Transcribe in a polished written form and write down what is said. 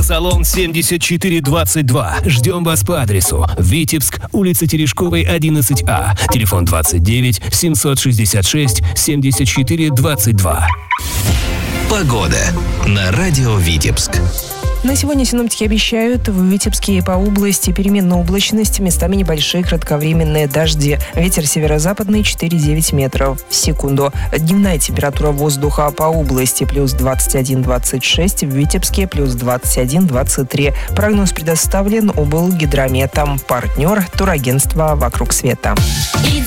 Автосалон 7422. Ждем вас по адресу: Витебск, улица Терешковой, 11А. Телефон 29 766 74 22. Погода на радио Витебск. На сегодня синоптики обещают в Витебске и по области переменная облачность, местами небольшие кратковременные дожди. Ветер северо-западный 4,9 метров в секунду. Дневная температура воздуха по области плюс 21-26, в Витебске плюс 21-23. Прогноз предоставлен облгидрометом. Партнер — турагентство «Вокруг света».